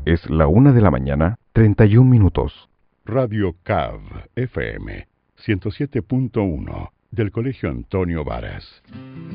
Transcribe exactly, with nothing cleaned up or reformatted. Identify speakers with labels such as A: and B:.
A: Es la una de la mañana, treinta y un minutos.
B: Radio C A V F M ciento siete punto uno del Colegio Antonio Varas.